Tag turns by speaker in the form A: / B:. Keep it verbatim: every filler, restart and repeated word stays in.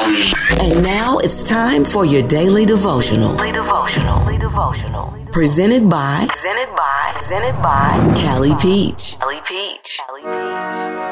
A: And now it's time for your daily devotional.
B: Daily devotional. Daily devotional.
A: Presented by
B: Presented by. Presented by
A: Callie Peach.
B: Callie Peach. Callie Peach.